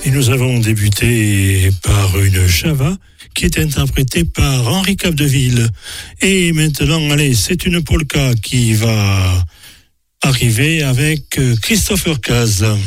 Et nous avons débuté par une Java qui est interprétée par Henri Capdeville. Et maintenant, allez, c'est une polka qui va arriver avec Christopher Caz.